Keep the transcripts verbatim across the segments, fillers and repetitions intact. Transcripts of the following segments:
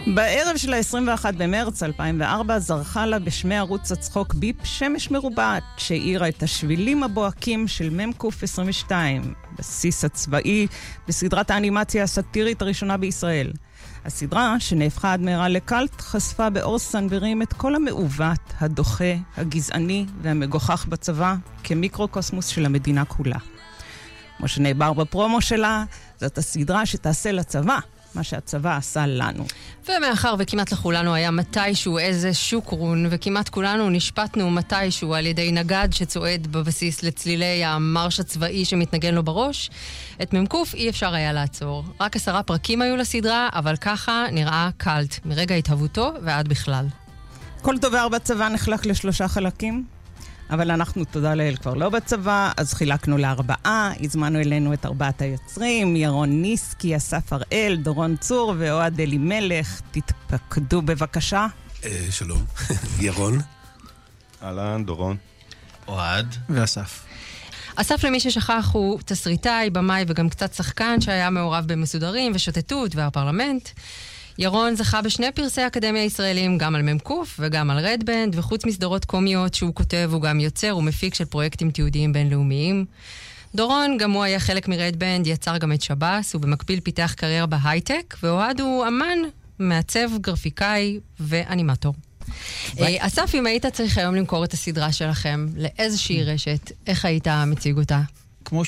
בערב של ה-עשרים ואחד במרץ אלפיים וארבע זרחה לה בשמי ערוץ הצחוק ביפ שמש מרובעת שהאירה את השבילים הבוהקים של ממקוף עשרים ושתיים, בסיס הצבאי בסדרת האנימציה הסאטירית הראשונה בישראל. הסדרה, שנהפכה עד מהרה לקלט, חשפה באור סנוורים את כל המעוות, הדוחה, הגזעני והמגוחך בצבא כמיקרוקוסמוס של המדינה כולה. כמו שנאמר בפרומו שלה, זאת הסדרה שתעשה לצבא מה שהצבא עשה לנו. ומאחר וכמעט לכולנו היה מתישהו איזה שוקרון, וכמעט כולנו נשפטנו מתישהו על ידי נגד שצועד בבסיס לצלילי המרש הצבאי שמתנגן לו בראש, את ממקוף אי אפשר היה לעצור. רק עשרה פרקים היו לסדרה, אבל ככה נראה קלט, מרגע התהוותו ועד בכלל. כל דובר בצבא נחלק לשלושה חלקים, אבל אנחנו, תודה לאל, כבר לא בצבא, אז חילקנו לארבעה, הזמנו אלינו את ארבעת היוצרים, ירון ניסקי, אסף הראל, דורון צור ואוהד אלימלך. תתפקדו בבקשה. שלום, ירון. אהלן, דורון. אוהד. ואסף. אסף, למי ששכח, הוא תסריטאי, במאי וגם קצת שחקן שהיה מעורב במסודרים ושוטטות והפרלמנט. ירון זכה בשני פרסי אקדמיה ישראלים, גם על ממקוף וגם על רדבנד, וחוץ מסדרות קומיות שהוא כותב, הוא גם יוצר ומפיק של פרויקטים תיעודיים בינלאומיים. דורון, גם הוא היה חלק מרדבנד, יצר גם את שב"ס, ובמקביל פיתח קריירה בהייטק, ואוהד הוא אמן, מעצב, גרפיקאי ואנימטור. אסף, אם היית צריך היום למכור את הסדרה שלכם לאיזושהי רשת, איך היית מציג אותה? כמו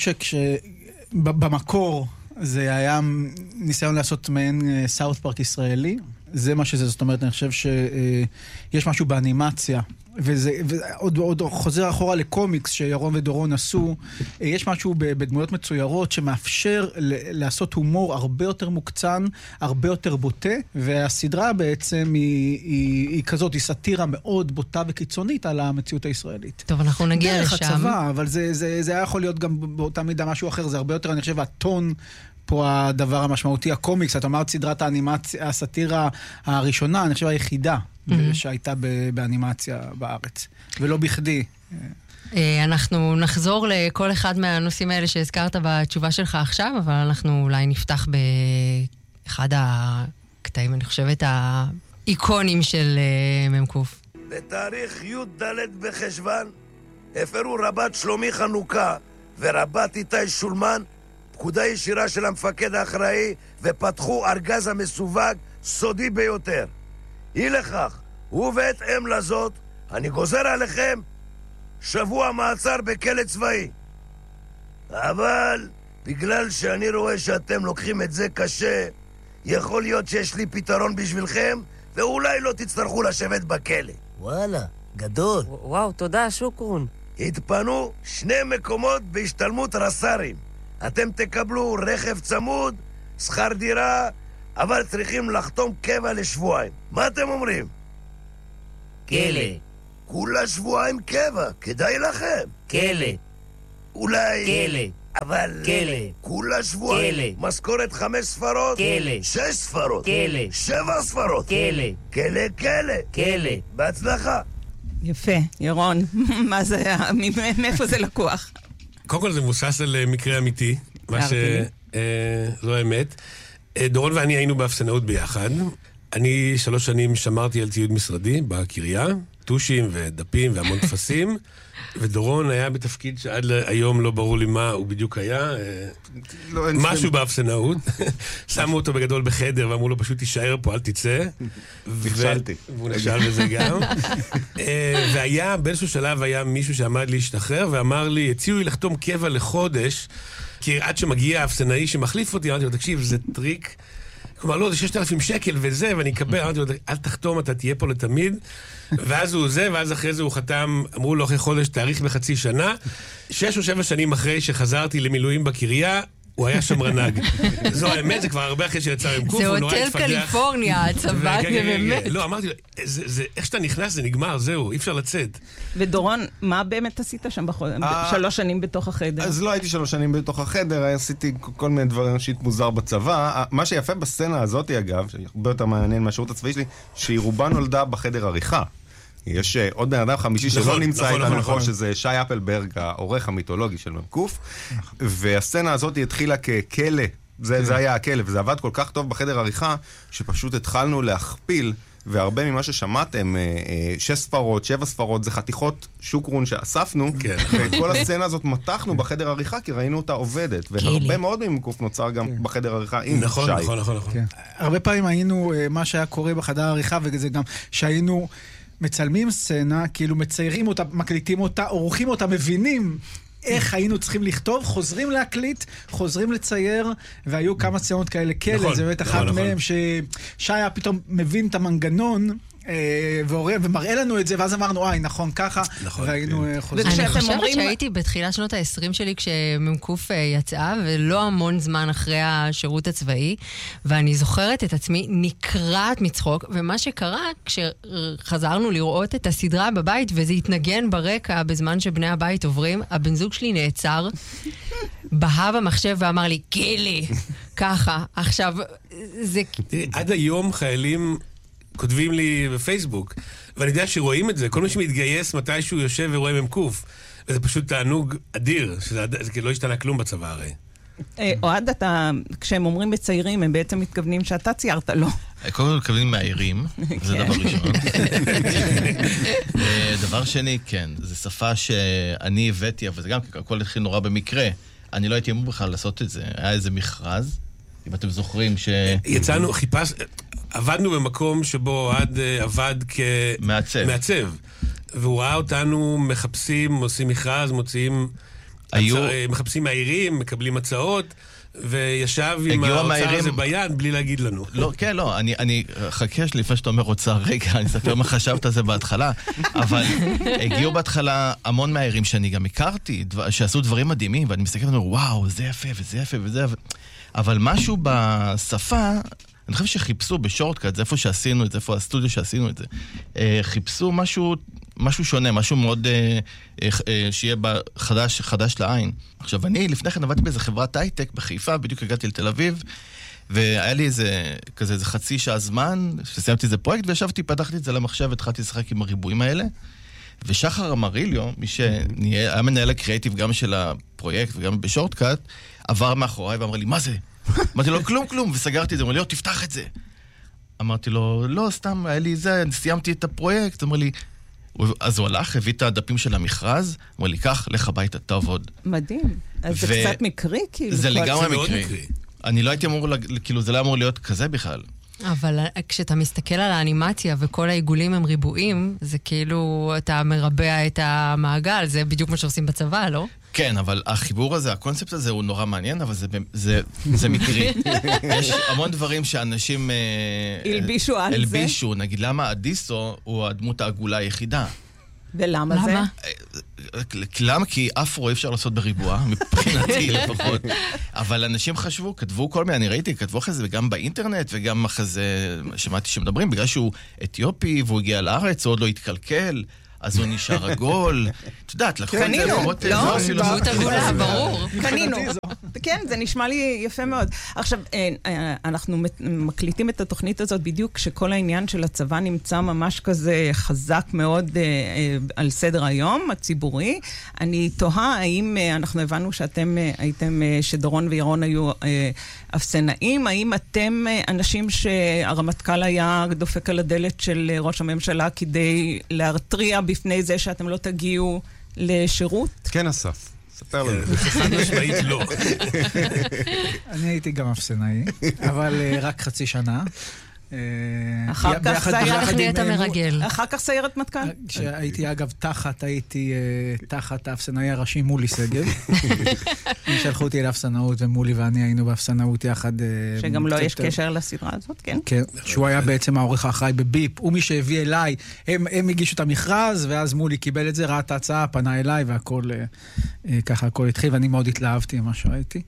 שכשבמקור זה היה ניסיון לעשות מעין סאות' פארק ישראלי. זה מה שזה, זאת אומרת, אני חושב שיש משהו באנימציה, וזה, ועוד, עוד חוזר אחורה לקומיקס שירון ודורון עשו, יש משהו בדמויות מצוירות שמאפשר לעשות הומור הרבה יותר מוקצן, הרבה יותר בוטה, והסדרה בעצם היא, היא, היא כזאת, היא סאטירה מאוד בוטה וקיצונית על המציאות הישראלית. טוב, אנחנו נגיע לשם. דרך הצבא, אבל זה, זה, זה היה יכול להיות גם באותה מידה משהו אחר, זה הרבה יותר, אני חושב, הטון פה הדבר המשמעותי, הקומיקס, את אומרת סדרת האנימציה, הסאטירה הראשונה, אני חושב היחידה mm-hmm. שהייתה באנימציה בארץ, ולא בכדי. אנחנו נחזור לכל אחד מהנושאים האלה שהזכרת בתשובה שלך עכשיו, אבל אנחנו אולי נפתח באחד הקטעים, אני חושבת, האיקונים של ממקוף. בתאריך י' ד' בחשבן, הפרו רבת שלומי חנוכה ורבת איתי שולמן, פקודה ישירה של המפקד האחראי, ופתחו ארגז המסווג סודי ביותר. אי לכך, ובהתאם לזאת, אני גוזר עליכם שבוע מעצר בכלא צבאי. אבל בגלל שאני רואה שאתם לוקחים את זה קשה, יכול להיות שיש לי פתרון בשבילכם, ואולי לא תצטרכו לשבת בכלא. וואלה, גדול. וואו, תודה, שוקרון. התפנו שני מקומות בהשתלמות רס"רים. אתם תקבלו רכב צמוד, שכר דירה, אבל צריכים לחתום קבע לשבועיים. מה אתם אומרים? כלא. כולה שבועיים קבע, כדאי לכם. כלא. אולי... כלא. אבל... כלא. כולה שבועיים. כלא. משכורת חמש ספרות? כלא. שש ספרות? כלא. שבע ספרות? כלא. כלא, כלא. כלא. בהצלחה. יפה, ירון. מה זה היה? מאיפה זה לקוח? קודם כל זה מבוסס על מקרה אמיתי, מה שזו האמת. דורון ואני היינו באפסנאות ביחד. אני שלוש שנים שמרתי על ציוד משרדי בקריה, טושים ודפים והמון תפסים, ודורון היה בתפקיד שעד היום לא ברור לי מה הוא בדיוק היה, משהו באפסנאות. שמו אותו בגדול בחדר ואמרו לו פשוט תישאר פה, אל תצא. נכשלתי. והוא נכשל בזה גם. והיה, באיזשהו שלב היה מישהו שעמד להשתחרר ואמר לי, הציעו לי לחתום קבע לחודש, כי עד שמגיע האפסנאי שמחליף אותי, אמרתי לו, תקשיב, זה טריק. כלומר, לא, זה ששת אלפים שקל וזה, ואני אקבל, אמרתי לו, אל תחתום, אתה תהיה פה לתמיד. ואז הוא זה, ואז אחרי זה הוא חתם, אמרו לו אחרי חודש, תאריך בחצי שנה. שש או שבע שנים אחרי שחזרתי למילואים בקריה, הוא היה שמרנג. זו האמת, זה כבר הרבה אחרי שיצא ממקוף. זה הוטל קליפורניה, הצבא, זה באמת. לא, אמרתי לו, איך שאתה נכנס זה נגמר, זהו, אי אפשר לצאת. ודורון, מה באמת עשית שם שלוש שנים בתוך החדר? אז לא הייתי שלוש שנים בתוך החדר, עשיתי כל מיני דברים שיט מוזר בצבא. מה שיפה בסצנה הזאת, אגב, שהרבה יותר מעניין מהשירות הצבאי שלי, שהיא רובה נולדה בחדר עריכה. יש עוד בן אדם חמישי שלא נמצא איתנו פה, שזה שי אפלברג, העורך המיתולוגי של ממקוף, והסצנה הזאת התחילה ככלא זה, זה היה הכלב, וזה עבד כל כך טוב בחדר עריכה, שפשוט התחלנו להכפיל, והרבה ממה ששמעתם, שש ספרות, שבע ספרות, זה חתיכות שוקרון שאספנו, ואת כל הסצנה הזאת מתחנו בחדר עריכה, כי ראינו אותה עובדת, והרבה מאוד ממקוף נוצר גם בחדר עריכה עם שי. נכון, נכון, נכון, נכון. הרבה פעמים היינו, מה שהיה קורה בחדר עריכה, וזה גם שהיינו מצלמים סצנה, כאילו מציירים אותה, מקליטים אותה, עורכים אותה, מבינים איך היינו צריכים לכתוב, חוזרים להקליט, חוזרים לצייר, והיו כמה סצנות כאלה כאלה, זה באמת אחד מהם ששי היה פתאום מבין את המנגנון, ומראה לנו את זה, ואז אמרנו, אוי, נכון, ככה, והיינו חוזרים. אני חושבת שהייתי בתחילת שנות ה-עשרים שלי, כשממקוף יצאה, ולא המון זמן אחרי השירות הצבאי, ואני זוכרת את עצמי נקרעת מצחוק, ומה שקרה, כשחזרנו לראות את הסדרה בבית, וזה התנגן ברקע בזמן שבני הבית עוברים, הבן זוג שלי נעצר, בהה במחשב ואמר לי, גילי, ככה. עכשיו, זה... עד היום חיילים כותבים לי בפייסבוק, ואני יודע שרואים את זה, כל מי שמתגייס מתישהו יושב ורואה ממקוף, וזה פשוט תענוג אדיר, שזה לא השתנה כלום בצבא הרי. אוהד, אתה, כשהם אומרים בצעירים, הם בעצם מתכוונים שאתה ציירת לו. קודם כל מתכוונים מהעירים, זה דבר ראשון. דבר שני, כן, זו שפה שאני הבאתי, אבל זה גם הכל התחיל נורא במקרה. אני לא הייתי אמור בכלל לעשות את זה. היה איזה מכרז, אם אתם זוכרים ש... יצאנו, חיפש... עבדנו במקום שבו אוהד עבד כמעצב. והוא ראה אותנו מחפשים, עושים מכרז, מוציאים... היו... מחפשים מהעירים, מקבלים הצעות, וישב עם האוצר הזה ביד בלי להגיד לנו. לא, כן, לא, אני, אני חכה לפני שאתה אומר אוצר, רגע, אני אספר מה חשבת על זה בהתחלה, אבל הגיעו בהתחלה המון מהעירים שאני גם הכרתי, שעשו דברים מדהימים, ואני מסתכל ואומר, וואו, זה יפה וזה יפה וזה יפה. אבל משהו בשפה... אני חושב שחיפשו בשורטקאט, זה איפה שעשינו את זה, איפה הסטודיו שעשינו את זה. חיפשו משהו, משהו שונה, משהו מאוד שיהיה חדש, חדש לעין. עכשיו, אני לפני כן עבדתי באיזה חברת הייטק בחיפה, בדיוק הגעתי לתל אביב, והיה לי איזה, כזה, איזה חצי שעה זמן, שסיימתי איזה פרויקט, וישבתי, פתחתי את זה למחשב, התחלתי לשחק עם הריבועים האלה, ושחר אמריליו, מי שהיה מנהל הקריאיטיב גם של הפרויקט וגם בשורטקאט, עבר מאחוריי ואמר לי, מה זה? אמרתי לו, כלום, כלום, וסגרתי את זה, אמר לי, תפתח את זה. אמרתי לו, לא, סתם, היה לי זה, סיימתי את הפרויקט, אמר לי, אז הוא הלך, הביא את הדפים של המכרז, אמר לי, קח, לך הביתה, תעבוד. מדהים. אז זה קצת מקרי, כאילו. זה לגמרי מקרי. אני לא הייתי אמור, כאילו, זה לא אמור להיות כזה בכלל. אבל כשאתה מסתכל על האנימציה וכל העיגולים הם ריבועים, זה כאילו אתה מרבע את המעגל, זה בדיוק מה שעושים בצבא, לא? כן, אבל החיבור הזה, הקונספט הזה הוא נורא מעניין, אבל זה, זה, זה מקרי. יש המון דברים שאנשים... הלבישו על הלבישו. זה. הלבישו, נגיד, למה אדיסו הוא הדמות העגולה היחידה? ולמה זה? למה? כי אפרו אי אפשר לעשות בריבוע, מבחינתי לפחות. אבל אנשים חשבו, כתבו כל מיני, אני ראיתי, כתבו אחרי זה גם באינטרנט, וגם אחרי זה שמעתי שמדברים, בגלל שהוא אתיופי, והוא הגיע לארץ, הוא עוד לא התקלקל, אז הוא נשאר עגול. את יודעת, לקחו את זה לפחות... לא, דמות עגולה, ברור. קנינו. כן, זה נשמע לי יפה מאוד. עכשיו, אנחנו מקליטים את התוכנית הזאת בדיוק כשכל העניין של הצבא נמצא ממש כזה חזק מאוד על סדר היום הציבורי. אני תוהה האם אנחנו הבנו שאתם הייתם, שדורון וירון היו אפסנאים, האם אתם אנשים שהרמטכ"ל היה דופק על הדלת של ראש הממשלה כדי להרתריע בפני זה שאתם לא תגיעו לשירות? כן, אסף. ספר לנו. חד משמעית לא. אני הייתי גם אפסנאי, אבל רק חצי שנה. אחר כך נהיית מרגל. אחר כך סיירת מטכ"ל? כשהייתי אגב תחת, הייתי תחת האפסנאי הראשי מולי סגב. שלחו אותי לאפסנאות, ומולי ואני היינו באפסנאות יחד. שגם לא יש קשר לסדרה הזאת, כן? כן, שהוא היה בעצם העורך האחראי בביפ, הוא מי שהביא אליי, הם הגישו את המכרז, ואז מולי קיבל את זה, ראה את ההצעה, פנה אליי, והכל ככה הכל התחיל, ואני מאוד התלהבתי ממה שהייתי.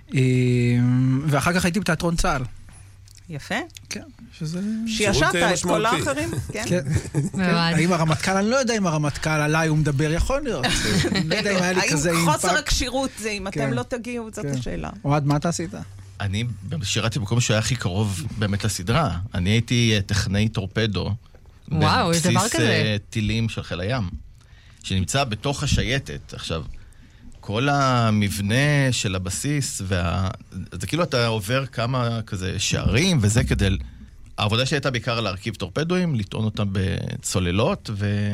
ואחר כך הייתי בתיאטרון צה"ל. יפה. כן, שזה... שישעת את כל האחרים. כן. האם הרמטכ"ל, אני לא יודע אם הרמטכ"ל עליי הוא מדבר, יכול להיות. לא יודע אם היה לי כזה אימפקט. האם חוסר הקשירות זה, אם אתם לא תגיעו, זאת השאלה. אוהד, מה אתה עשית? אני שירתי במקום שהיה הכי קרוב באמת לסדרה. אני הייתי טכנאי טורפדו. וואו, יש דבר כזה. בבסיס טילים של חיל הים. שנמצא בתוך השייטת. עכשיו, כל המבנה של הבסיס, וה... זה כאילו אתה עובר כמה כזה שערים, וזה כדי... העבודה שהייתה בעיקר להרכיב טורפדואים, לטעון אותם בצוללות,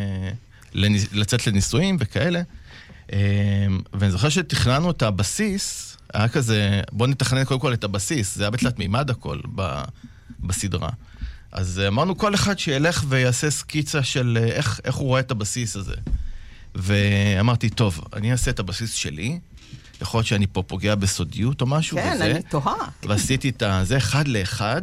ולצאת לניסויים וכאלה. ואני זוכר שתכננו את הבסיס, היה כזה, בוא נתכנן קודם כל את הבסיס, זה היה בתלת מימד הכל ב... בסדרה. אז אמרנו כל אחד שילך ויעשה סקיצה של איך, איך הוא רואה את הבסיס הזה. ואמרתי, טוב, אני אעשה את הבסיס שלי, יכול להיות שאני פה פוגע בסודיות או משהו, כן, וזה. אני תוהה. ועשיתי את זה אחד לאחד,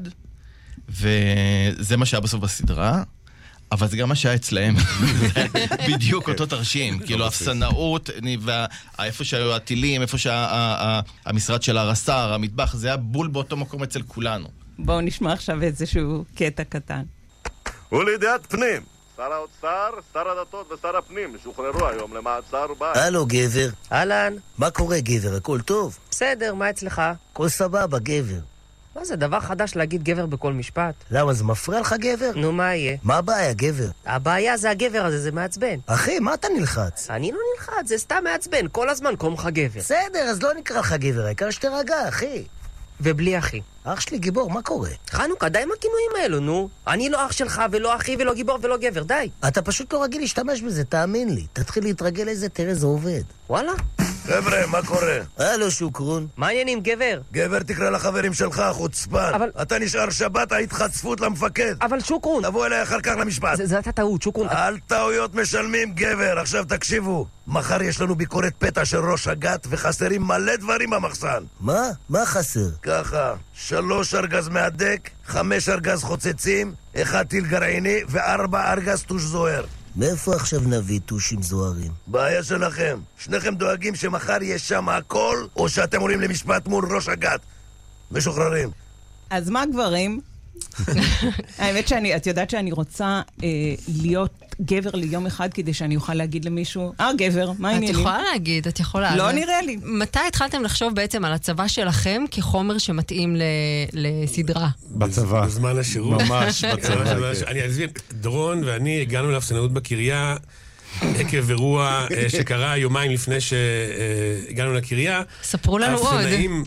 וזה מה שהיה בסוף בסדרה, אבל זה גם מה שהיה אצלהם. בדיוק אותו תרשים, כאילו אפסנאות, איפה שהיו הטילים, איפה שהמשרד של הרס"ר, המטבח, זה היה בול באותו מקום אצל כולנו. בואו נשמע עכשיו איזשהו קטע קטן. ולידיעת פנים, שר האוצר, שר הדתות ושר הפנים שוחררו היום למעצר בית. הלו גבר. אהלן. מה קורה גבר? הכל טוב? בסדר, מה אצלך? הכל סבבה גבר. מה זה דבר חדש להגיד גבר בכל משפט? למה זה מפריע לך גבר? נו, מה יהיה? מה הבעיה גבר? הבעיה זה הגבר הזה, זה מעצבן. אחי, מה אתה נלחץ? אני לא נלחץ, זה סתם מעצבן, כל הזמן קוראים לך גבר. בסדר, אז לא נקרא לך גבר, העיקר שתרגע, אחי. ובלי אחי. אח שלי גיבור, מה קורה? חנוכה, די עם הכינויים האלו, נו. אני לא אח שלך ולא אחי ולא גיבור ולא גבר, די. אתה פשוט לא רגיל להשתמש בזה, תאמין לי. תתחיל להתרגל לזה, תראה זה עובד. וואלה? חבר'ה, מה קורה? הלו שוקרון. מה העניינים, גבר? גבר, תקרא לחברים שלך, חוצפן. אבל... אתה נשאר שבת, היית חצפות למפקד. אבל שוקרון. תבוא אליי אחר כך למשפט. זה, זה אתה טעות, שוקרון. על טעויות משלמים, גבר. עכשיו תקשיבו. מחר יש לנו ביקורת פתע של ראש הגת, וחסרים מלא דברים במחסן. מה? מה חסר? ככה, שלוש ארגז מהדק, חמש ארגז חוצצים, אחד טיל גרעיני וארבע ארגז טוש זוהר. מאיפה עכשיו נביא טושים זוהרים? בעיה שלכם. שניכם דואגים שמחר יש שם הכל, או שאתם עולים למשפט מול ראש הגת. משוחררים. אז מה גברים? האמת שאני, את יודעת שאני רוצה אה, להיות גבר ליום אחד כדי שאני אוכל להגיד למישהו, אה גבר, מה העניינים? את יכולה להגיד, את יכולה. לא נראה לי. מתי התחלתם לחשוב בעצם על הצבא שלכם כחומר שמתאים ל- לסדרה? בצבא. בזמן השירות. ממש בצבא. אני אסביר, דרון ואני הגענו לאפסנאות בקריה, עקב אירוע שקרה יומיים לפני שהגענו לקריה. ספרו לנו עוד. האפסנאים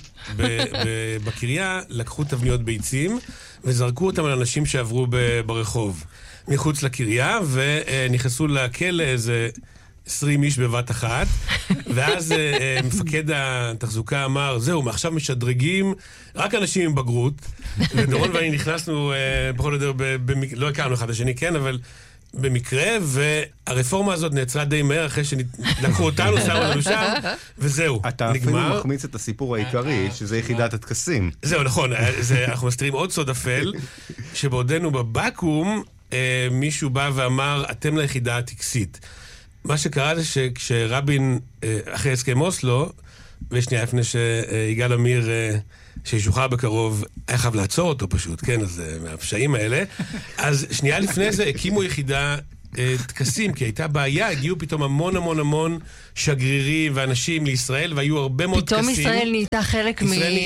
בקריה לקחו תבניות ביצים וזרקו אותם על אנשים שעברו ברחוב מחוץ לקריה, ונכנסו לכלא איזה עשרים איש בבת אחת, ואז מפקד התחזוקה אמר, זהו, מעכשיו משדרגים רק אנשים עם בגרות, ודורון ואני נכנסנו, בכל יותר, לא הכרנו אחד השני, כן, אבל במקרה, והרפורמה הזאת נעצרה די מהר אחרי שלקחו אותנו, שמו לנו שם, וזהו, נגמר. אתה אפילו מחמיץ את הסיפור העיקרי, שזה יחידת הטקסים. זהו, נכון, אנחנו מסתירים עוד סוד אפל, שבעודנו בבקו"ם, מישהו בא ואמר, אתם ליחידה הטקסית. מה שקרה זה שכשרבין, אחרי הסכם אוסלו, ושנייה לפני שיגאל עמיר, שישוחרר בקרוב, היה חייב לעצור אותו פשוט, כן, אז מהפשעים האלה. אז שנייה לפני זה הקימו יחידה טקסים, כי הייתה בעיה, הגיעו פתאום המון המון המון שגרירים ואנשים לישראל, והיו הרבה מאוד טקסים. פתאום ישראל נהייתה חלק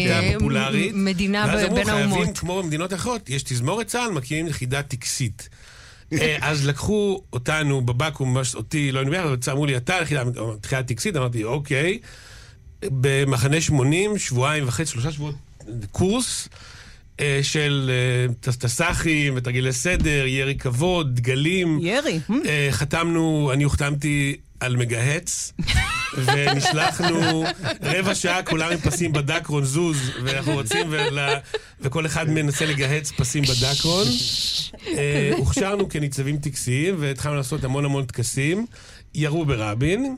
ממדינה בין האומות. ואז אמרו, חייבים, כמו במדינות אחרות, יש תזמורת צה"ל, מקימים יחידה טקסית. אז לקחו אותנו בבקו"ם, אותי, לא נביח, אבל אמרו לי, אתה יחידה טקסית, אמרתי, אוקיי. במחנה שמונים, שבועיים וחצי, שלושה שבועות, קורס של תס"חים ותרגילי סדר, ירי כבוד, דגלים. ירי. חתמנו, אני הוחתמתי על מגהץ, ונשלחנו רבע שעה, כולם עם פסים בדקרון, זוז, ואנחנו רוצים, וכל אחד מנסה לגהץ פסים בדקרון. הוכשרנו כניצבים טקסיים, והתחלנו לעשות המון המון טקסים. ירו ברבין.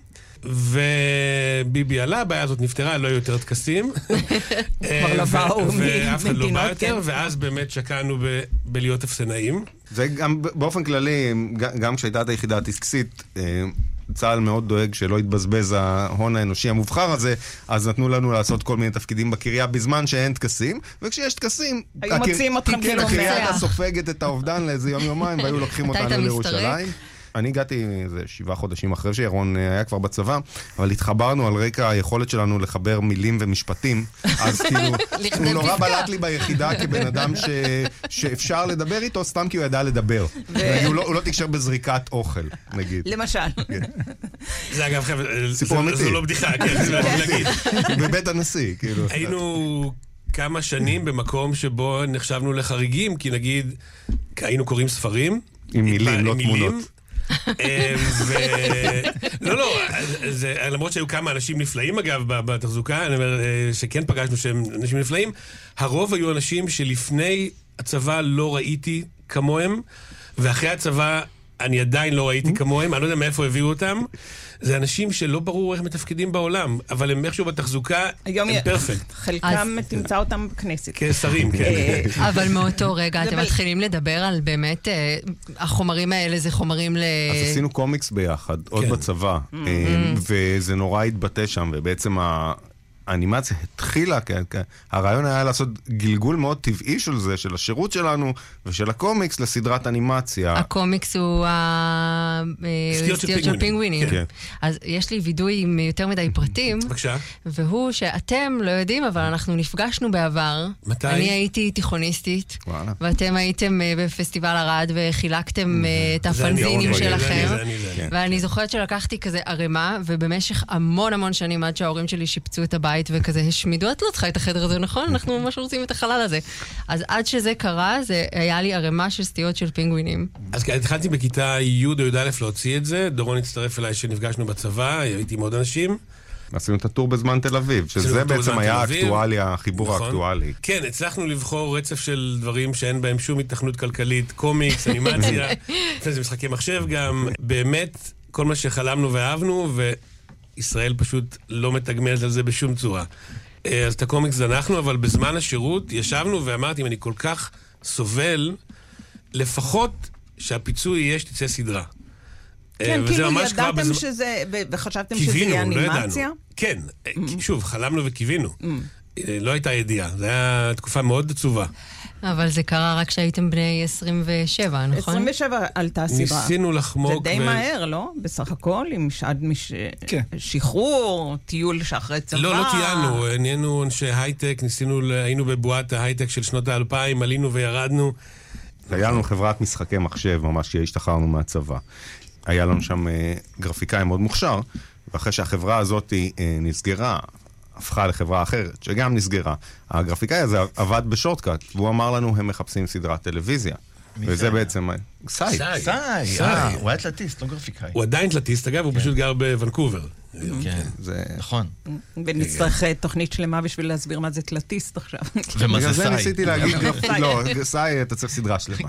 וביבי עלה, הבעיה הזאת נפטרה, לא היו יותר טקסים. כבר לא באו ואף אחד לא בא יותר, ואז באמת שקענו בלהיות אפסנאים. זה גם באופן כללי, גם כשהייתה את היחידה הטקסית, צה"ל מאוד דואג שלא יתבזבז ההון האנושי המובחר הזה, אז נתנו לנו לעשות כל מיני תפקידים בקריה בזמן שאין טקסים, וכשיש טקסים, היו מציעים אתכם כאילו הקריה הייתה סופגת את האובדן לאיזה יום יומיים, והיו לוקחים אותנו לירושלים. אני הגעתי איזה שבעה חודשים אחרי שירון היה כבר בצבא, אבל התחברנו על רקע היכולת שלנו לחבר מילים ומשפטים, אז כאילו, הוא נורא בלט לי ביחידה כבן אדם שאפשר לדבר איתו, סתם כי הוא ידע לדבר. הוא לא תקשר בזריקת אוכל, נגיד. למשל. זה אגב, סיפור אמיתי. זו לא בדיחה, כן, זה לא להגיד. בבית הנשיא, כאילו. היינו כמה שנים במקום שבו נחשבנו לחריגים, כי נגיד, היינו קוראים ספרים. עם מילים, לא תמונות. לא, לא, למרות שהיו כמה אנשים נפלאים אגב בתחזוקה, אני אומר שכן פגשנו שהם אנשים נפלאים, הרוב היו אנשים שלפני הצבא לא ראיתי כמוהם, ואחרי הצבא אני עדיין לא ראיתי כמוהם, אני לא יודע מאיפה הביאו אותם. זה אנשים שלא ברור איך מתפקדים בעולם, אבל הם איכשהו בתחזוקה, הם פרפקט. חלקם תמצא אותם בכנסת. כשרים, כן. אבל מאותו רגע אתם מתחילים לדבר על באמת, החומרים האלה זה חומרים ל... אז עשינו קומיקס ביחד, עוד בצבא, וזה נורא התבטא שם, ובעצם האנימציה התחילה, הרעיון היה לעשות גלגול מאוד טבעי של זה, של השירות שלנו ושל הקומיקס לסדרת אנימציה. הקומיקס הוא הסטיות של פינגווינים. אז יש לי וידוי עם יותר מדי פרטים. בבקשה. והוא שאתם לא יודעים, אבל אנחנו נפגשנו בעבר. מתי? אני הייתי תיכוניסטית, ואתם הייתם בפסטיבל הרד וחילקתם את הפנזינים שלכם. ואני זוכרת שלקחתי כזה ערימה, ובמשך המון המון שנים עד שההורים שלי שיפצו את הבית, וכזה השמידו, את לא צריכה את החדר הזה, נכון? אנחנו ממש רוצים את החלל הזה. אז עד שזה קרה, זה היה לי ערימה של סטיות של פינגווינים. אז התחלתי בכיתה י' או י' א' להוציא את זה, דורון הצטרף אליי שנפגשנו בצבא, הייתי עם עוד אנשים. עשינו את הטור בזמן תל אביב, שזה בעצם היה האקטואליה, החיבור האקטואלי. כן, הצלחנו לבחור רצף של דברים שאין בהם שום התכנות כלכלית, קומיקס, אנימציה, לפני זה משחקי מחשב גם, באמת כל מה שחלמנו ואהבנו, ו... ישראל פשוט לא מתגמלת על זה בשום צורה. אז את הקומיקס זנחנו, אבל בזמן השירות ישבנו ואמרתי, אם אני כל כך סובל, לפחות שהפיצוי יהיה שתצא סדרה. כן, כאילו ידעתם שזה, וחשבתם שזה יהיה אנימציה? כן, שוב, חלמנו וקיווינו. לא הייתה ידיעה, זו הייתה תקופה מאוד עצובה. אבל זה קרה רק כשהייתם בני עשרים ושבע, נכון? עשרים ושבע עלתה סדרה. ניסינו לחמוק. זה די מהר, לא? בסך הכל, עם שעד שחרור, טיול שאחרי צבא. לא, לא טיילנו, נהיינו אנשי הייטק, ניסינו, היינו בבועת ההייטק של שנות האלפיים, עלינו וירדנו. היה לנו חברת משחקי מחשב, ממש שהשתחררנו מהצבא. היה לנו שם גרפיקאי מאוד מוכשר, ואחרי שהחברה הזאת נסגרה, הפכה לחברה אחרת, שגם נסגרה. הגרפיקאי הזה עבד בשורטקאט, והוא אמר לנו, הם מחפשים סדרת טלוויזיה. וזה בעצם... סאי. סאי, הוא היה תלתיסט, לא גרפיקאי. הוא עדיין תלתיסט, אגב, הוא פשוט גר בוונקובר. כן, זה נכון. ונצטרך תוכנית שלמה בשביל להסביר מה זה תלתיסט עכשיו. ומה זה סאי. זה ניסיתי להגיד, לא, סאי, אתה צריך סדרה שלמה.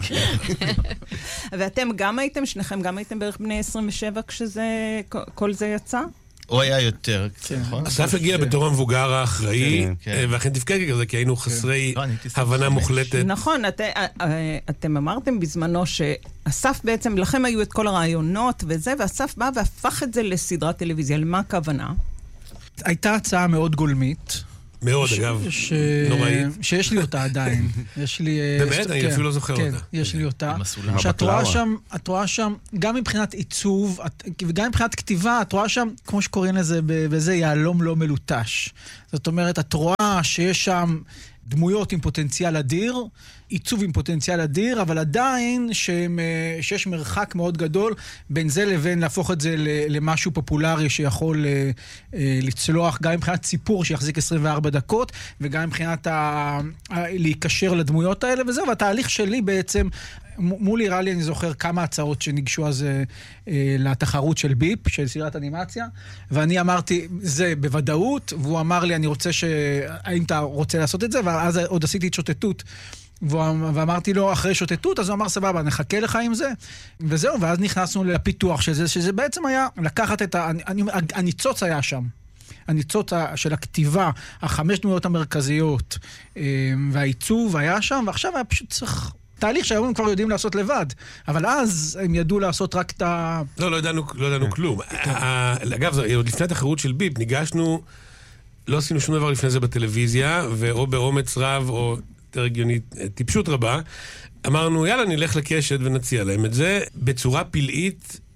ואתם גם הייתם, שניכם גם הייתם בערך בני עשרים ושבע כשכל זה יצא? הוא היה יותר, נכון? אסף הגיע בתור המבוגר האחראי, ואכן תפקד כזה, כי היינו חסרי הבנה מוחלטת. נכון, אתם אמרתם בזמנו שאסף בעצם, לכם היו את כל הרעיונות וזה, ואסף בא והפך את זה לסדרת טלוויזיה. למה הכוונה? הייתה הצעה מאוד גולמית. מאוד, אגב, נוראית. שיש לי אותה עדיין. יש לי... באמת? אני אפילו לא זוכר אותה. כן, יש לי אותה. שאת רואה שם, את רואה שם, גם מבחינת עיצוב, וגם מבחינת כתיבה, את רואה שם, כמו שקוראים לזה, בזה יעלום לא מלוטש. זאת אומרת, את רואה שיש שם דמויות עם פוטנציאל אדיר, עיצוב עם פוטנציאל אדיר, אבל עדיין שהם, שיש מרחק מאוד גדול בין זה לבין להפוך את זה למשהו פופולרי שיכול לצלוח, גם מבחינת סיפור שיחזיק עשרים וארבע דקות, וגם מבחינת ה... להיקשר לדמויות האלה וזה, והתהליך שלי בעצם, מול נראה לי אני זוכר כמה הצעות שניגשו אז אה, לתחרות של ביפ, של סדרת אנימציה, ואני אמרתי, זה בוודאות, והוא אמר לי, אני רוצה ש... האם אתה רוצה לעשות את זה? ואז עוד עשיתי את שוטטות. ואמרתי לו, אחרי שוטטות, אז הוא אמר, סבבה, נחכה לך עם זה. וזהו, ואז נכנסנו לפיתוח של זה, שזה בעצם היה לקחת את ה... הניצוץ היה שם. הניצוץ של הכתיבה, החמש דמויות המרכזיות, והעיצוב היה שם, ועכשיו היה פשוט צריך... תהליך שהיום הם כבר יודעים לעשות לבד, אבל אז הם ידעו לעשות רק את ה... לא, לא ידענו, לא ידענו כלום. אגב, עוד לפני התחרות של ביפ, ניגשנו, לא עשינו שום דבר לפני זה בטלוויזיה, ואו באומץ רב, או יותר הגיונית, טיפשות רבה, אמרנו, יאללה, נלך לקשת ונציע להם את זה. בצורה פלאית,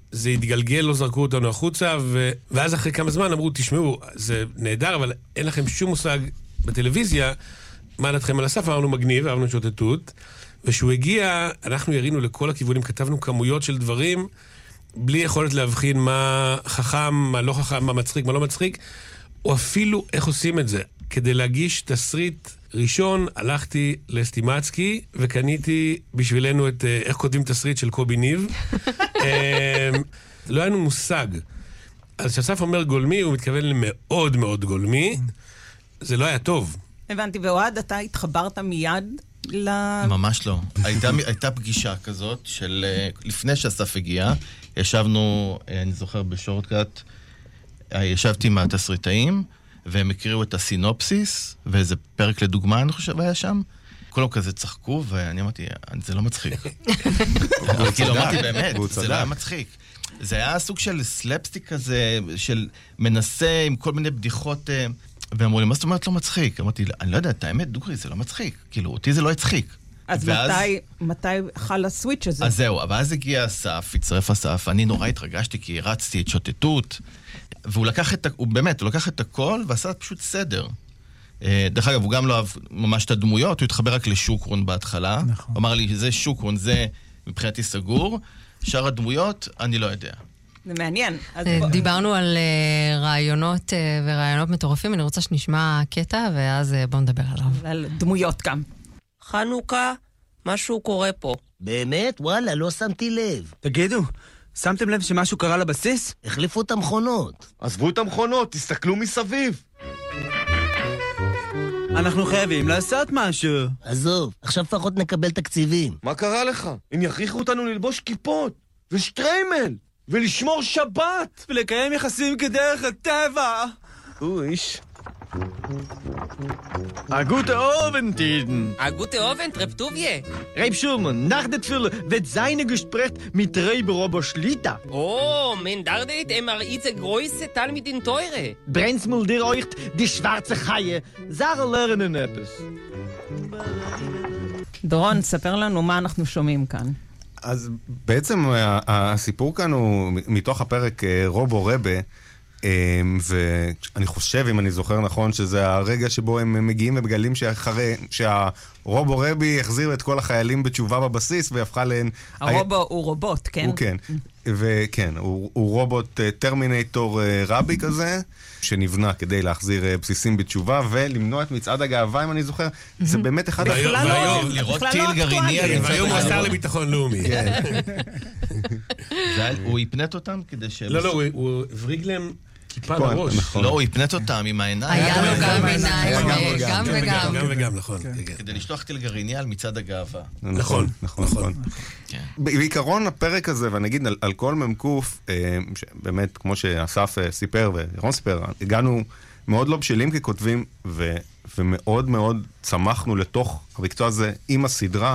זה התגלגל, לא זרקו אותנו החוצה, ו... ואז אחרי כמה זמן אמרו, תשמעו, זה נהדר, אבל אין לכם שום מושג בטלוויזיה, מה דעתכם על הסף? אמרנו מגניב, אמרנו שוטטות, ושהוא הגיע, אנחנו ירינו לכל הכיוונים, כתבנו כמויות של דברים, בלי יכולת להבחין מה חכם, מה לא חכם, מה מצחיק, מה לא מצחיק, או אפילו איך עושים את זה. כדי להגיש תסריט ראשון, הלכתי לסטימצקי, וקניתי בשבילנו את איך כותבים תסריט של קובי ניב. לא היה לנו מושג. אז כשאסף אומר גולמי, הוא מתכוון למאוד מאוד גולמי. זה לא היה טוב. הבנתי, ואוהד, אתה התחברת מיד ל... ממש לא. הייתה, הייתה פגישה כזאת של... לפני שאסף הגיע, ישבנו, אני זוכר בשורטקאט, ישבתי עם התסריטאים, והם הקריאו את הסינופסיס, ואיזה פרק לדוגמה, אני חושב, היה שם. כולם כזה צחקו, ואני אמרתי, זה לא מצחיק. כאילו, אמרתי, באמת, זה לא היה מצחיק. זה היה סוג של סלפסטיק כזה, של מנסה עם כל מיני בדיחות, ואמרו לי, מה זאת אומרת לא מצחיק? אמרתי, אני לא יודע, את האמת, דוגרי, זה לא מצחיק. כאילו, אותי זה לא הצחיק. אז מתי, מתי חל הסוויץ' הזה? אז זהו, אבל אז הגיע אסף, הצטרף אסף, אני נורא התרגשתי, כי רצתי את שוטטות, והוא לקח את, הוא באמת, הוא לקח את הכל, ועשה פשוט סדר. דרך אגב, הוא גם לא אהב ממש את הדמויות, הוא התחבר רק לשוקרון בהתחלה. הוא אמר לי, זה שוקרון, זה מבחינתי סגור, שאר הדמויות, אני לא יודע. זה מעניין. דיברנו על רעיונות ורעיונות מטורפים, אני רוצה שנשמע קטע, ואז בואו נדבר עליו. על דמויות גם. חנוכה, משהו קורה פה. באמת? וואלה, לא שמתי לב. תגידו, שמתם לב שמשהו קרה לבסיס? החליפו את המכונות. עזבו את המכונות, תסתכלו מסביב. אנחנו חייבים לעשות משהו. עזוב, עכשיו לפחות נקבל תקציבים. מה קרה לך? הם יכריחו אותנו ללבוש כיפות, ושטריימל, ולשמור שבת. ולקיים יחסים כדרך הטבע. אויש. A gute Abend, Eden. A gute Abend, Reb Tuvje. Reb Schulman, nach der Tfille wird seine Gespräch mit Reb Robo Schlita. Oh, men dardet emar itze große Tal mit den Teure. Brennt's mal dir euch die schwarze Chaie. Sache lernen etwas. דורון, ספר לנו מה אנחנו שומעים כאן. אז בעצם הסיפור כאן הוא מתוך הפרק רובו רבה, ואני חושב, אם אני זוכר נכון, שזה הרגע שבו הם מגיעים ומגלים שאחרי, שהרובו רבי החזיר את כל החיילים בתשובה בבסיס והפכה להן... הרובו הוא רובוט, כן? הוא כן, וכן, הוא, הוא רובוט טרמינטור רבי כזה, שנבנה כדי להחזיר בסיסים בתשובה ולמנוע את מצעד הגאווה, אם אני זוכר. זה באמת אחד... והיום, לראות טיל גרעיני... והיום הוא השר לביטחון לאומי. הוא יפנט אותם כדי ש... לא, לא, הוא הבריג להם... כיפה לראש. לא, הוא יפנט אותם עם העיניים. היה לו גם עיניים, גם וגם. גם וגם, נכון. כדי לשלוח טיל גרעיני על מצעד הגאווה. נכון, נכון, נכון. בעיקרון הפרק הזה, ואני אגיד על כל ממקוף, באמת, כמו שאסף סיפר וירון סיפר, הגענו מאוד לא בשלים ככותבים, ומאוד מאוד צמחנו לתוך המקצוע הזה עם הסדרה,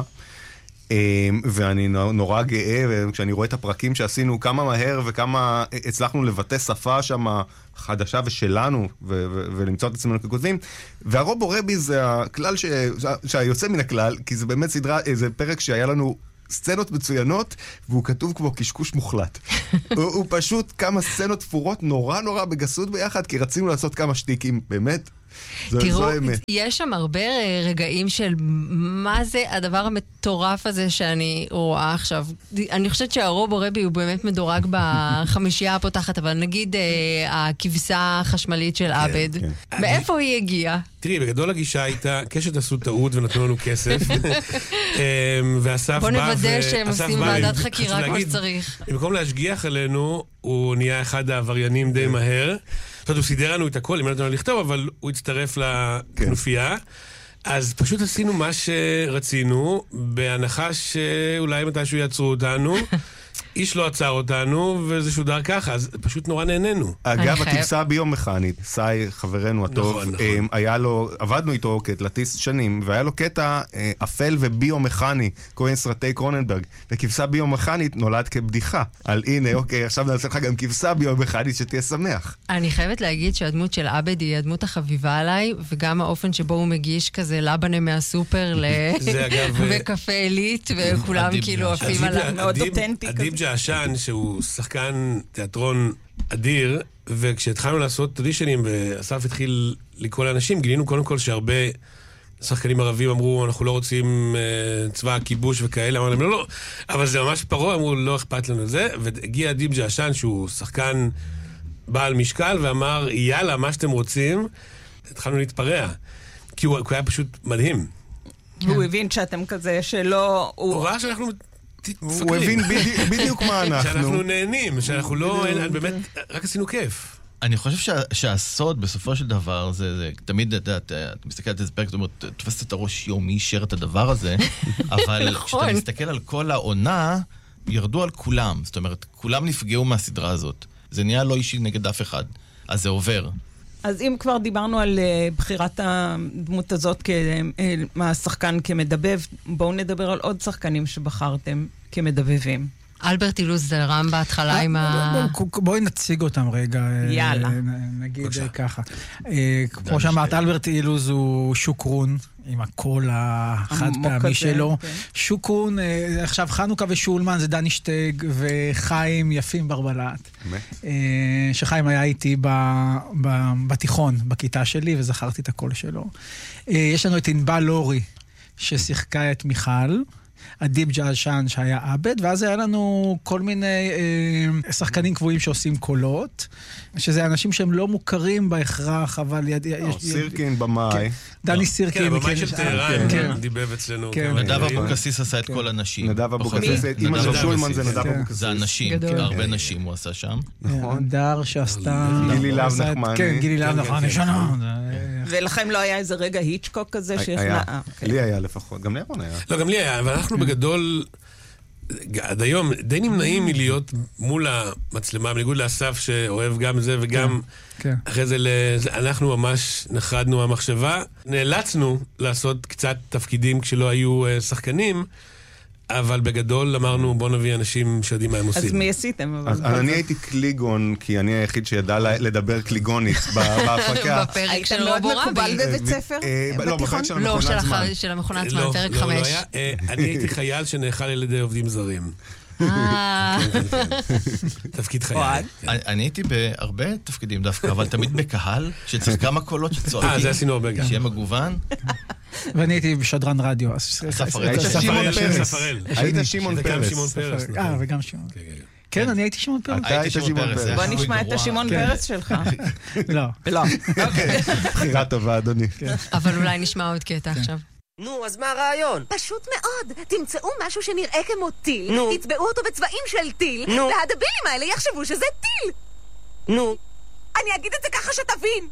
ואני נורא גאה, וכשאני רואה את הפרקים שעשינו, כמה מהר וכמה הצלחנו לבטא שפה שם חדשה ושלנו, ולמצוא את עצמנו ככותבים. והרובו רבי זה הכלל שהיוצא מן הכלל, כי זה באמת סדרה, זה פרק שהיה לנו סצנות מצוינות, והוא כתוב כמו קשקוש מוחלט. הוא פשוט כמה סצנות תפורות נורא נורא בגסות ביחד, כי רצינו לעשות כמה שטיקים, באמת. תראו, יש שם הרבה רגעים של מה זה הדבר המטורף הזה שאני רואה עכשיו. אני חושבת שהרובו רבי הוא באמת מדורג בחמישייה הפותחת, אבל נגיד הכבשה החשמלית של עבד, מאיפה היא הגיעה? תראי, בגדול הגישה הייתה, קשת עשו טעות ונתנו לנו כסף, ואסף בא... בוא נוודא שהם עושים ועדת חקירה כמו שצריך. במקום להשגיח עלינו, הוא נהיה אחד העבריינים די מהר. זאת אומרת, הוא סידר לנו את הכל, אם לא נתנו לכתוב, אבל הוא הצטרף לכנופיה. אז פשוט עשינו מה שרצינו, בהנחה שאולי מתישהו יעצרו אותנו. איש לא עצר אותנו, וזה שודר ככה, אז פשוט נורא נהנינו. אגב, הכבשה ביומכנית, סי, חברנו הטוב, היה לו, עבדנו איתו כתלטיס שנים, והיה לו קטע אפל וביומכני, כהן סרטי קרוננברג, וכבשה ביומכנית נולד כבדיחה. על הנה, אוקיי, עכשיו נעשה לך גם כבשה ביומכנית שתהיה שמח. אני חייבת להגיד שהדמות של עבד היא הדמות החביבה עליי, וגם האופן שבו הוא מגיש כזה לבנה מהסופר לקפה עילית, וכולם כאילו עפים עליו מאוד אותנטי. ג'עשן, שהוא שחקן תיאטרון אדיר, וכשהתחלנו לעשות אודישנים, ואסף התחיל לקרוא לאנשים, גילינו קודם כל שהרבה שחקנים ערבים אמרו, אנחנו לא רוצים uh, צבא הכיבוש וכאלה, אמרנו להם, לא, לא, אבל זה ממש פרוע, אמרו, לא אכפת לנו זה, והגיע אדיב ג'עשן, שהוא שחקן בעל משקל, ואמר, יאללה, מה שאתם רוצים, התחלנו להתפרע, כי הוא, הוא היה פשוט מדהים. הוא הבין שאתם כזה שלא... הוא ראה שאנחנו... הוא הבין בדיוק מה אנחנו. שאנחנו נהנים, שאנחנו לא... באמת, רק עשינו כיף. אני חושב שה, שהסוד בסופו של דבר, זה, זה תמיד, אתה, אתה, אתה מסתכל על הספק, זאת אומרת, תופסת את הראש יום, מי אישר את הדבר הזה, אבל כשאתה מסתכל על כל העונה, ירדו על כולם. זאת אומרת, כולם נפגעו מהסדרה הזאת. זה נהיה לא אישי נגד אף אחד. אז זה עובר. אז אם כבר דיברנו על uh, בחירת הדמות הזאת מהשחקן כמדבב, בואו נדבר על עוד שחקנים שבחרתם כמדבבים. אלברט אילוז זלרם בהתחלה עם ה... בואי נציג אותם רגע. יאללה. נגיד ככה. כמו שאמרת, אלברט אילוז הוא שוקרון, עם הקול החד פעמי שלו. שוקרון, עכשיו חנוכה ושולמן זה דני שטג וחיים יפים ברבלת. שחיים היה איתי בתיכון, בכיתה שלי, וזכרתי את הקול שלו. יש לנו את ענבל לורי, ששיחקה את מיכל. אדיב ג'עשן שהיה עבד, ואז היה לנו כל מיני אה, שחקנים קבועים שעושים קולות, שזה אנשים שהם לא מוכרים בהכרח, אבל... יד, או, יש, סירקין יד... במאי. כן, דני סירקין. כן, במאי של טהרן, כן. דיבב אצלנו. כן. נדב אבוקסיס עשה את כל הנשים. נדב אבוקסיס, אמא של שולמן זה נדב אבוקסיס. זה אנשים, הרבה נשים הוא עשה שם. נכון. נדר שעשתה... גילי להב נחמני. כן, גילי להב נחמני. ולכם לא היה איזה רגע היצ'קוק כזה? היה, לי היה לפחות, גם לירון היה. לא, גם לי היה, אבל אנחנו בגדול, עד היום, די נמנעים מלהיות מול המצלמה, בניגוד לאסף שאוהב גם זה וגם אחרי זה, אנחנו ממש נחרדנו מהמחשבה, נאלצנו לעשות קצת תפקידים כשלא היו שחקנים, אבל בגדול אמרנו, בוא נביא אנשים שיודעים מה הם עושים. אז מי עשיתם? אז אני הייתי קליגון, כי אני היחיד שידע לדבר קליגונית בהפקה. בפרק של רובו רבי. היית מאוד מקובל בבית ספר? לא, בפרק של המכונת זמן. לא, של המכונת זמן, פרק חמש. אני הייתי חייל שנאכל על ידי עובדים זרים. תפקיד חיי. אני הייתי בהרבה תפקידים דווקא, אבל תמיד בקהל, שצריך כמה קולות שצועקים. אה, זה עשינו הרבה גם. שיהיה מגוון. ואני הייתי בשדרן רדיו. היית שמעון פרס. היית שמעון פרס. אה, וגם שמעון. כן, אני הייתי שמעון פרס. אתה היית שמעון פרס. בוא נשמע את השמעון פרס שלך. לא. לא. בחירה טובה, אדוני. אבל אולי נשמע עוד קטע עכשיו. נו, אז מה הרעיון? פשוט מאוד. תמצאו משהו שנראה כמו טיל, נו. תצבעו אותו בצבעים של טיל, נו. והדבילים האלה יחשבו שזה טיל. נו. אני אגיד את זה ככה שתבין.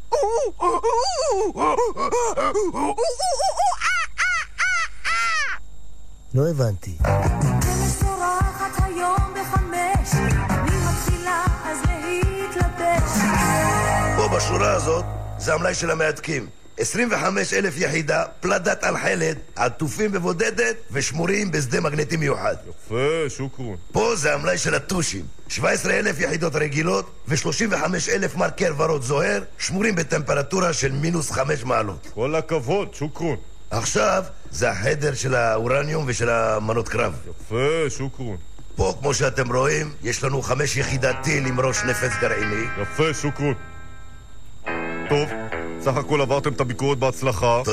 לא הבנתי. מסורחת היום בחמש, אני מתחילה אז להתלבש. פה בשורה הזאת זה המלאי של המעתקים. עשרים וחמישה אלף יחידה, פלדת על חלד, עטופים בבודדת ושמורים בשדה מגנטי מיוחד. יפה, שוקרון. פה זה המלאי של הטושים. שבע עשרה אלף יחידות רגילות ו-שלושים וחמישה אלף מרקר ורוד זוהר, שמורים בטמפרטורה של מינוס חמש מעלות. כל הכבוד, שוקרון. עכשיו זה החדר של האורניום ושל המנות קרב. יפה, שוקרון. פה, כמו שאתם רואים, יש לנו חמש יחידת טיל עם ראש נפץ גרעיני. יפה, שוקרון. טוב, סך הכל עברתם את הביקורת בהצלחה.